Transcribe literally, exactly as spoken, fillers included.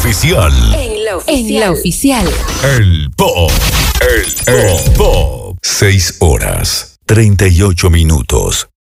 oficial. En la oficial. En la oficial. El Pop. El, el Pop. Seis horas, treinta y ocho minutos.